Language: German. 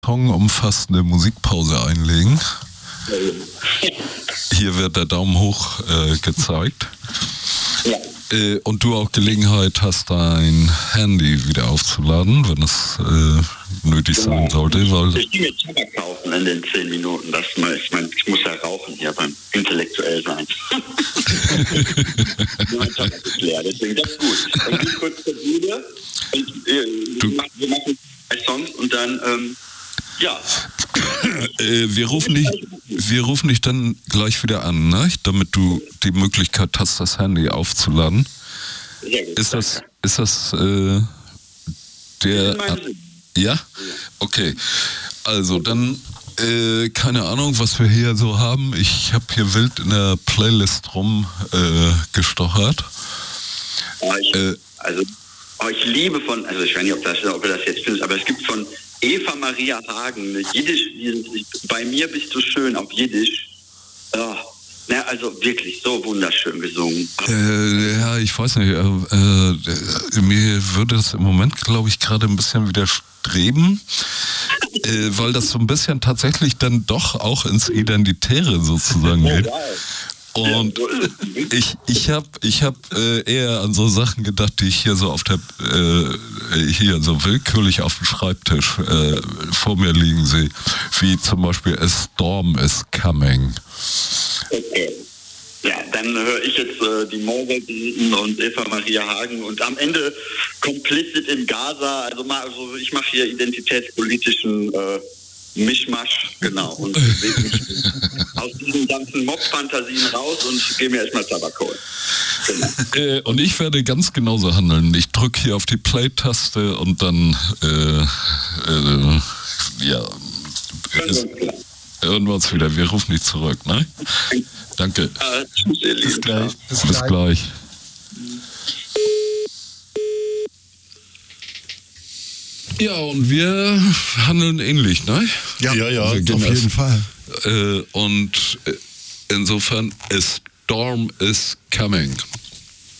Song umfassende Musikpause einlegen. Hier wird der Daumen hoch gezeigt. Ja. Und du auch Gelegenheit hast, dein Handy wieder aufzuladen, wenn es nötig sein sollte. Weil ich gehe mir Tabak kaufen in den 10 Minuten. Ich muss ja rauchen hier beim intellektuell sein. Mein Tabak ist leer, deswegen das ist gut. Dann gehe ich kurz zur Bühne und wir machen 2 Songs und dann, ja. Wir rufen dich dann gleich wieder an, ne? Damit du die Möglichkeit hast, das Handy aufzuladen. Sehr gut. Ist das der... Ja? Okay. Also dann, keine Ahnung, was wir hier so haben. Ich habe hier wild in der Playlist gestochert. Ich liebe ich weiß nicht, ob ihr das jetzt findet, aber es gibt von Eva Maria Hagen, Jiddisch, bei mir bist du schön, auf Jiddisch. Ja, also wirklich so wunderschön gesungen. Ja, ich weiß nicht, mir würde das im Moment, glaube ich, gerade ein bisschen widerstreben, weil das so ein bisschen tatsächlich dann doch auch ins Identitäre sozusagen geht. Und ich hab eher an so Sachen gedacht, die ich hier so hier so willkürlich auf dem Schreibtisch vor mir liegen sehe, wie zum Beispiel A Storm is Coming. Okay. Ja, dann höre ich jetzt die Moselbieten und Eva Maria Hagen und am Ende Complicit in Gaza. Also ich mache hier identitätspolitischen Mischmasch, genau. Und bewege mich aus diesen ganzen Mob-Fantasien raus und gehe mir erstmal Tabak holen. Genau. Und ich werde ganz genauso handeln. Ich drücke hier auf die Play-Taste und dann hören wir uns wieder. Wir rufen dich zurück, ne? Danke. Tschüss, ihr Lieben. Bis gleich. Ja, und wir handeln ähnlich, ne? Ja, auf jeden Fall. Und insofern, A Storm is Coming.